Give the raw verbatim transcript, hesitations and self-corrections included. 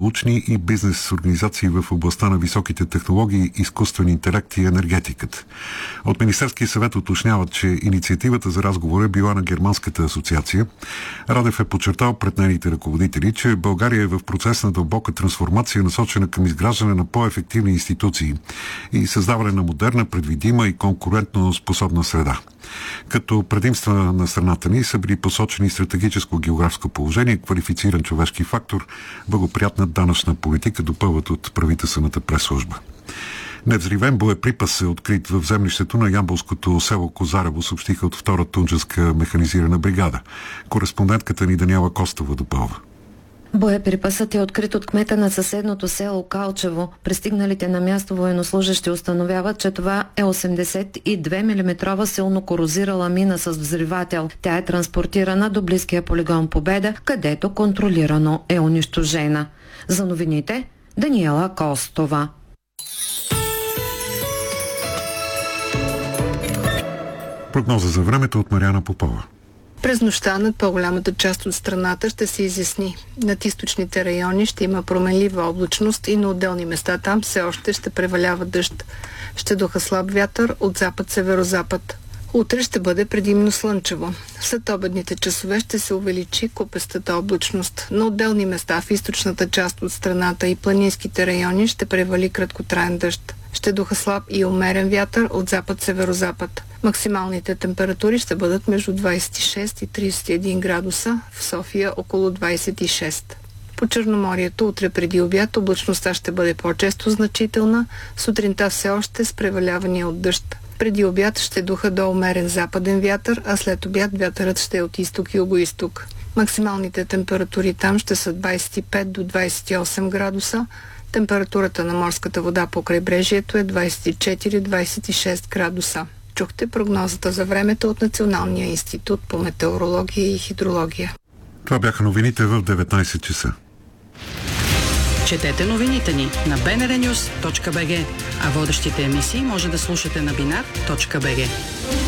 научни и бизнес организации в областта на високите технологии, изкуствен интелект и енергетиката. От Министерския съвет уточняват, че инициативата за разговор е била на Германската асоциация. Радев е подчертал пред нейните ръководители, че България е в процес на дълбока трансформация, насочена към изграждане на по-ефективни институции и създаване на модерна, предвидима и конкурентно способна среда. Като предимства на страната ни са били посочени стратегическо географско положение, квалифициран човешки фактор, благоприятна данъчна политика, допълват от правителствената пресслужба. Невзривен боеприпас е открит в землището на ямболското село Козарево, съобщиха от втора Тундженска механизирана бригада. Кореспондентката ни Даниела Костова допълва. Боеприпасът е открит от кмета на съседното село Калчево. Пристигналите на място военнослужащи установяват, че това е осемдесет и две милиметрова силно корозирала мина с взривател. Тя е транспортирана до близкия полигон Победа, където контролирано е унищожена. За новините Даниела Костова. Прогноза за времето от Мариана Попова. През нощта над по-голямата част от страната ще се изясни. Над източните райони ще има променлива облачност и на отделни места там все още ще превалява дъжд. Ще духа слаб вятър от запад-северозапад. Утре ще бъде предимно слънчево. След обедните часове ще се увеличи купестата облачност. На отделни места в източната част от страната и планинските райони ще превали краткотраен дъжд. Ще духа слаб и умерен вятър от запад-северозапад. Максималните температури ще бъдат между двадесет и шест и тридесет и един градуса, в София около двадесет и шест. По Черноморието утре преди обяд облачността ще бъде по-често значителна, сутринта все още с превалявания от дъжд. Преди обяд ще духа до умерен западен вятър, а след обяд вятърът ще е от изток и югоизток. Максималните температури там ще са двадесет и пет до двадесет и осем градуса, температурата на морската вода по крайбрежието е двадесет и четири до двадесет и шест градуса. Чухте прогнозата за времето от Националния институт по метеорология и хидрология. Това бяха новините в деветнадесет часа. Четете новините ни на би ен ар нюз точка би джи, а водещите емисии може да слушате на бинар точка би джи.